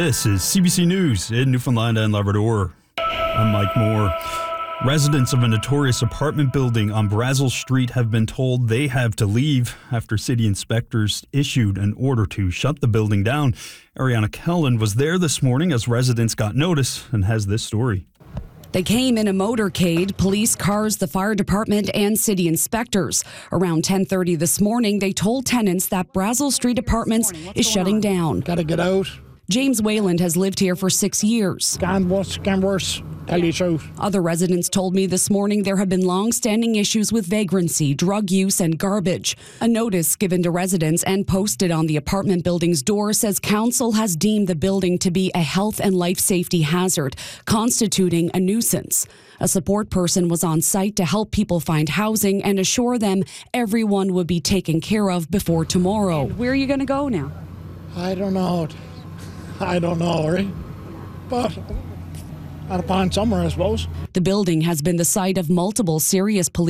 This is CBC News in Newfoundland and Labrador. I'm Mike Moore. Residents of a notorious apartment building on Brazil Street have been told they have to leave after city inspectors issued an order to shut the building down. Ariana Kellen was there this morning as residents got notice and has this story. They came in a motorcade, police cars, the fire department, and city inspectors. Around 10:30 this morning, they told tenants that Brazil Street Apartments is shutting down. Gotta get out. James Wayland has lived here for 6 years. Can worse, tell you the truth. Other residents told me this morning there have been long-standing issues with vagrancy, drug use, and garbage. A notice given to residents and posted on the apartment building's door says council has deemed the building to be a health and life safety hazard, constituting a nuisance. A support person was on site to help people find housing and assure them everyone would be taken care of before tomorrow. Where are you going to go now? I don't know, right? But I'll find somewhere, I suppose. The building has been the site of multiple serious police